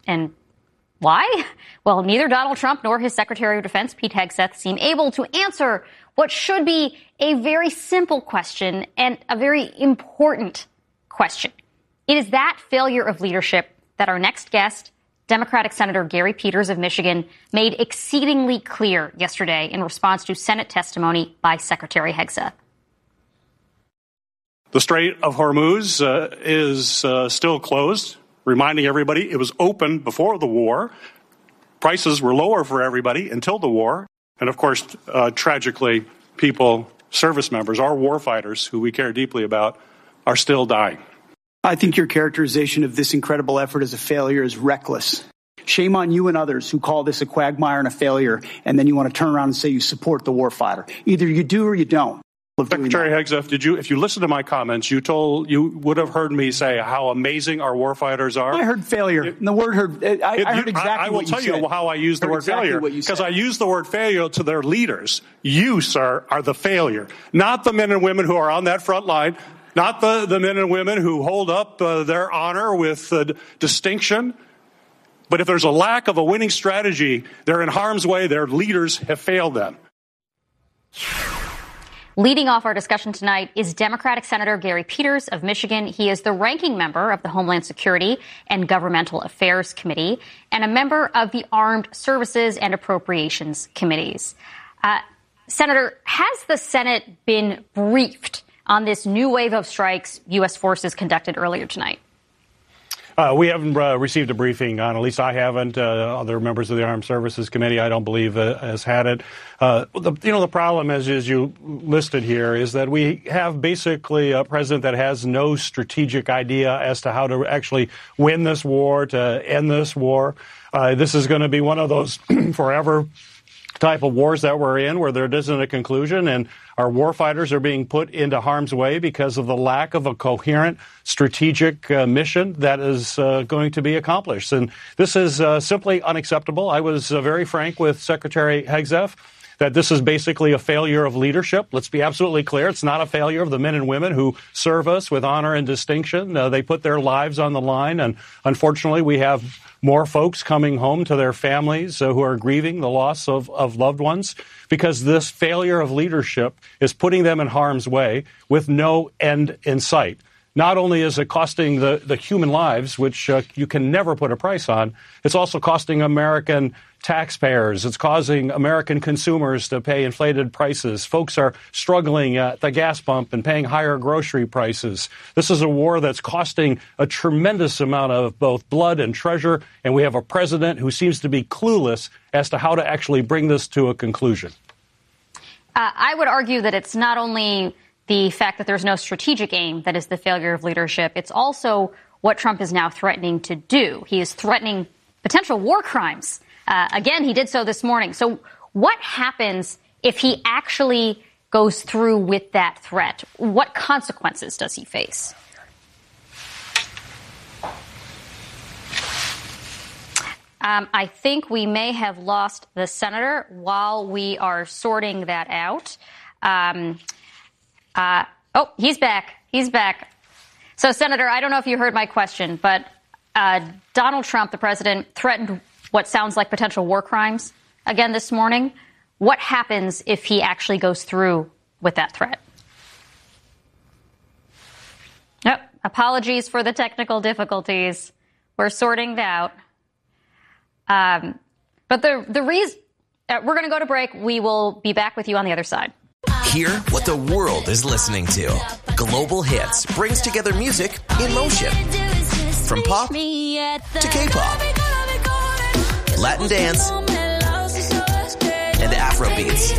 And why? Well, neither Donald Trump nor his Secretary of Defense, Pete Hegseth, seem able to answer what should be a very simple question and a very important question. It is that failure of leadership that our next guest, Democratic Senator Gary Peters of Michigan, made exceedingly clear yesterday in response to Senate testimony by Secretary Hegseth. The Strait of Hormuz is still closed, reminding everybody it was open before the war. Prices were lower for everybody until the war. And of course, tragically, people, service members, our war fighters who we care deeply about, are still dying. I think your characterization of this incredible effort as a failure is reckless. Shame on you and others who call this a quagmire and a failure, and then you want to turn around and say you support the warfighter. Either you do or you don't. Secretary Hegseth, if you listen to my comments, you would have heard me say how amazing our warfighters are. I heard failure. And the word heard, I heard exactly what you said. I will tell you how I use the word failure, because I use the word failure to their leaders. You, sir, are the failure, not the men and women who are on that front line, not the men and women who hold up their honor with distinction. But if there's a lack of a winning strategy, they're in harm's way. Their leaders have failed them. Leading off our discussion tonight is Democratic Senator Gary Peters of Michigan. He is the ranking member of the Homeland Security and Governmental Affairs Committee and a member of the Armed Services and Appropriations Committees. Senator, has the Senate been briefed on this new wave of strikes U.S. forces conducted earlier tonight? We haven't received a briefing on, at least I haven't. Other members of the Armed Services Committee, I don't believe, has had it. The problem, as you listed here, is that we have basically a president that has no strategic idea as to how to actually win this war, to end this war. This is going to be one of those forever type of wars that we're in, where there isn't a conclusion, and our warfighters are being put into harm's way because of the lack of a coherent strategic mission that is going to be accomplished. And this is simply unacceptable. I was very frank with Secretary Hegseth that this is basically a failure of leadership. Let's be absolutely clear. It's not a failure of the men and women who serve us with honor and distinction. They put their lives on the line, and unfortunately we have more folks coming home to their families who are grieving the loss of loved ones, because this failure of leadership is putting them in harm's way with no end in sight. Not only is it costing the human lives, which you can never put a price on, it's also costing American taxpayers. It's causing American consumers to pay inflated prices. Folks are struggling at the gas pump and paying higher grocery prices. This is a war that's costing a tremendous amount of both blood and treasure, and we have a president who seems to be clueless as to how to actually bring this to a conclusion. I would argue that it's not only the fact that there's no strategic aim that is the failure of leadership. It's also what Trump is now threatening to do. He is threatening potential war crimes. Again, he did so this morning. So what happens if he actually goes through with that threat? What consequences does he face? I think we may have lost the senator while we are sorting that out. He's back. He's back. So, Senator, I don't know if you heard my question, but Donald Trump, the president, threatened what sounds like potential war crimes again this morning. What happens if he actually goes through with that threat? Nope. Apologies for the technical difficulties. We're sorting it out. But the reason we're going to go to break. We will be back with you on the other side. Hear what the world is listening to. Global Hits brings together music in motion. From pop to K-pop, Latin dance, and Afrobeats.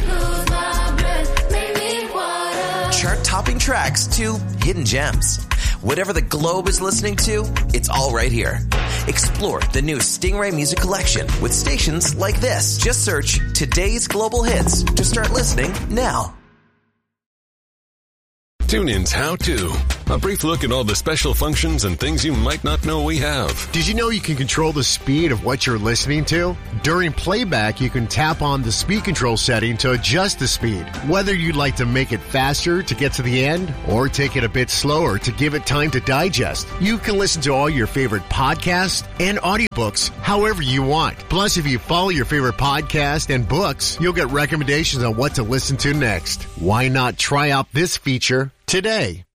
Chart-topping tracks to hidden gems. Whatever the globe is listening to, it's all right here. Explore the new Stingray Music Collection with stations like this. Just search Today's Global Hits to start listening now. TuneIn's How To A brief look at all the special functions and things you might not know we have. Did you know you can control the speed of what you're listening to? During playback, you can tap on the speed control setting to adjust the speed. Whether you'd like to make it faster to get to the end or take it a bit slower to give it time to digest, you can listen to all your favorite podcasts and audiobooks however you want. Plus, if you follow your favorite podcast and books, you'll get recommendations on what to listen to next. Why not try out this feature today?